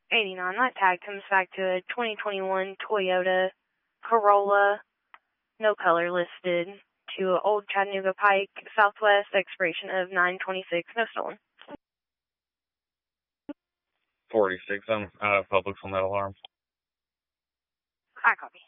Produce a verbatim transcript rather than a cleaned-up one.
eighty-nine. That tag comes back to a twenty twenty-one Toyota Corolla, no color listed, to Old Chattanooga Pike, Southwest, expiration of nine twenty-six, no stolen. forty-six, I'm out of Publix on that alarm. I copy.